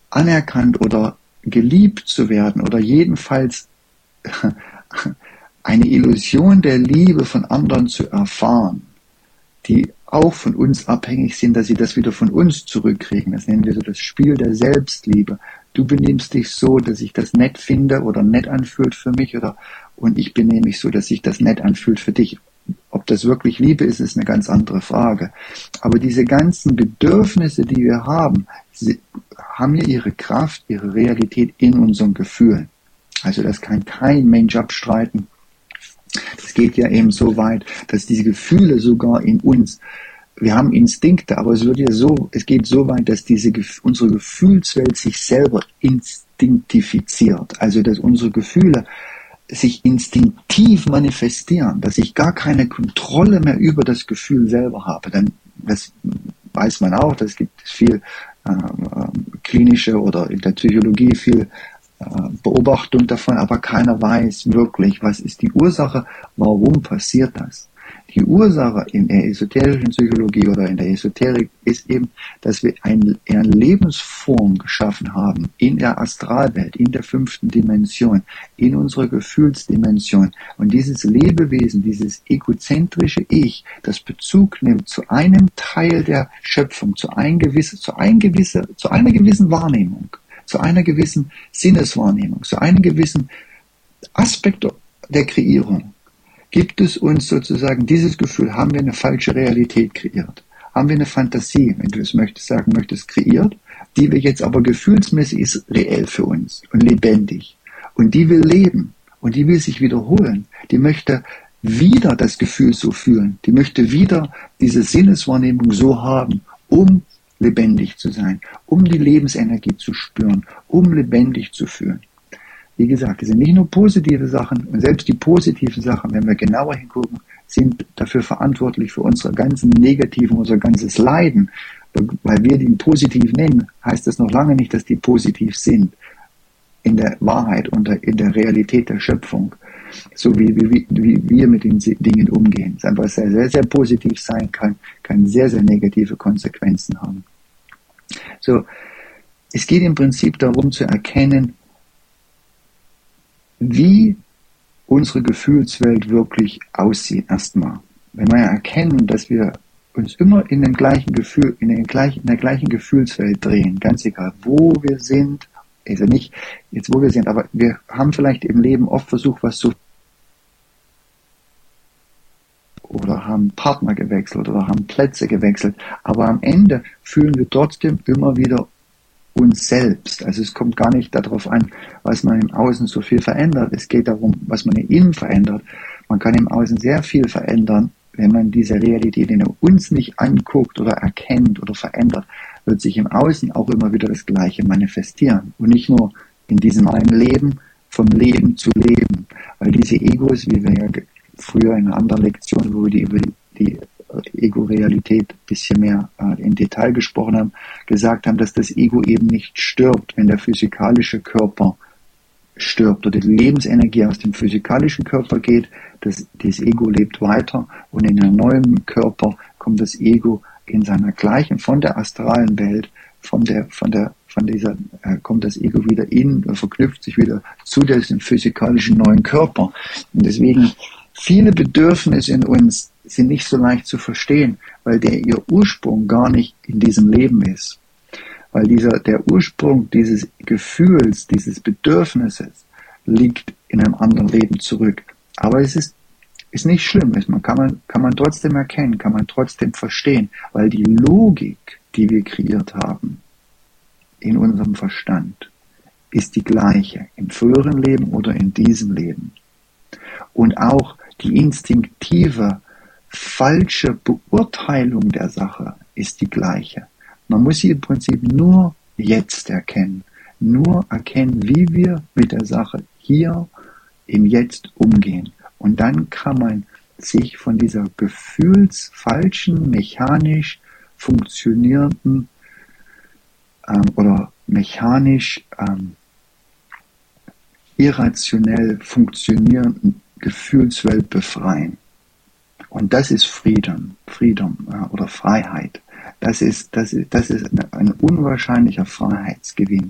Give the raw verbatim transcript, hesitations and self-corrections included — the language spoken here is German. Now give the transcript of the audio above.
anerkannt oder geliebt zu werden oder jedenfalls eine Illusion der Liebe von anderen zu erfahren, die auch von uns abhängig sind, dass sie das wieder von uns zurückkriegen. Das nennen wir so das Spiel der Selbstliebe. Du benimmst dich so, dass ich das nett finde oder nett anfühlt für mich, oder und ich benehme mich so, dass sich das nett anfühlt für dich. Ob das wirklich Liebe ist, ist eine ganz andere Frage. Aber diese ganzen Bedürfnisse, die wir haben, sie haben ja ihre Kraft, ihre Realität in unseren Gefühlen. Also das kann kein Mensch abstreiten. Das geht ja eben so weit, dass diese Gefühle sogar in uns, wir haben Instinkte, aber es wird ja so, es geht so weit, dass diese unsere Gefühlswelt sich selber instinktifiziert. Also dass unsere Gefühle sich instinktiv manifestieren, dass ich gar keine Kontrolle mehr über das Gefühl selber habe. Dann, das weiß man auch, das gibt viel äh, klinische oder in der Psychologie viel äh, Beobachtung davon, aber keiner weiß wirklich, was ist die Ursache, warum passiert das. Die Ursache in der esoterischen Psychologie oder in der Esoterik ist eben, dass wir eine, eine Lebensform geschaffen haben in der Astralwelt, in der fünften Dimension, in unserer Gefühlsdimension. Und dieses Lebewesen, dieses egozentrische Ich, das Bezug nimmt zu einem Teil der Schöpfung, zu, ein gewisse, zu, ein gewisse, zu einer gewissen Wahrnehmung, zu einer gewissen Sinneswahrnehmung, zu einem gewissen Aspekt der Kreierung. Gibt es uns sozusagen dieses Gefühl, haben wir eine falsche Realität kreiert? Haben wir eine Fantasie, wenn du es möchtest, sagen möchtest, kreiert, die wir jetzt aber gefühlsmäßig ist reell für uns und lebendig. Und die will leben und die will sich wiederholen. Die möchte wieder das Gefühl so fühlen. Die möchte wieder diese Sinneswahrnehmung so haben, um lebendig zu sein, um die Lebensenergie zu spüren, um lebendig zu fühlen. Wie gesagt, das sind nicht nur positive Sachen, und selbst die positiven Sachen, wenn wir genauer hingucken, sind dafür verantwortlich für unsere ganzen negativen, unser ganzes Leiden. Weil wir die positiv nennen, heißt das noch lange nicht, dass die positiv sind. In der Wahrheit und in der Realität der Schöpfung. So wie, wie, wie wir mit den Dingen umgehen. Es einfach sehr, sehr, sehr positiv sein kann, kann sehr, sehr negative Konsequenzen haben. So, es geht im Prinzip darum zu erkennen, wie unsere Gefühlswelt wirklich aussieht erstmal. Wenn wir erkennen, dass wir uns immer in dem gleichen Gefühl, in, den gleichen, in der gleichen Gefühlswelt drehen, ganz egal, wo wir sind, also nicht jetzt wo wir sind, aber wir haben vielleicht im Leben oft versucht, was zu oder haben Partner gewechselt oder haben Plätze gewechselt, aber am Ende fühlen wir trotzdem immer wieder uns selbst. Also es kommt gar nicht darauf an, was man im Außen so viel verändert. Es geht darum, was man im Innen verändert. Man kann im Außen sehr viel verändern, wenn man diese Realität in uns nicht anguckt oder erkennt oder verändert, wird sich im Außen auch immer wieder das Gleiche manifestieren. Und nicht nur in diesem einen Leben, vom Leben zu leben. Weil diese Egos, wie wir ja früher in einer anderen Lektion, wo wir die, über die Ego-Realität ein bisschen mehr äh, in Detail gesprochen haben, gesagt haben, dass das Ego eben nicht stirbt, wenn der physikalische Körper stirbt oder die Lebensenergie aus dem physikalischen Körper geht, das, das Ego lebt weiter und in einem neuen Körper kommt das Ego in seiner gleichen, von der astralen Welt, von der, von der, von dieser, äh, kommt das Ego wieder in, verknüpft sich wieder zu diesem physikalischen neuen Körper. Und deswegen viele Bedürfnisse in uns sind nicht so leicht zu verstehen, weil der ihr Ursprung gar nicht in diesem Leben ist. Weil dieser, der Ursprung dieses Gefühls, dieses Bedürfnisses liegt in einem anderen Leben zurück. Aber es ist, ist nicht schlimm. Man kann, man, kann man trotzdem erkennen, kann man trotzdem verstehen, weil die Logik, die wir kreiert haben in unserem Verstand, ist die gleiche im früheren Leben oder in diesem Leben. Und auch die instinktive, falsche Beurteilung der Sache ist die gleiche. Man muss sie im Prinzip nur jetzt erkennen. Nur erkennen, wie wir mit der Sache hier im Jetzt umgehen. Und dann kann man sich von dieser gefühlsfalschen, mechanisch funktionierenden ähm, oder mechanisch ähm, irrationell funktionierenden Gefühlswelt befreien. Und das ist Freedom, Freedom äh, oder Freiheit. Das ist, das ist, das ist ein unwahrscheinlicher Freiheitsgewinn.